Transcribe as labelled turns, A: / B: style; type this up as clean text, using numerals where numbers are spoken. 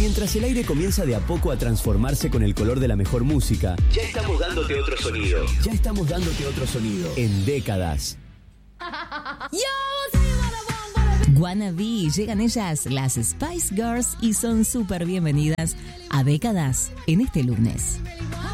A: Mientras el aire comienza de a poco a transformarse con el color de la mejor música, ya estamos dándote otro sonido. En décadas.
B: Wannabe, llegan ellas, las Spice Girls, y son súper bienvenidas a Décadas en este lunes.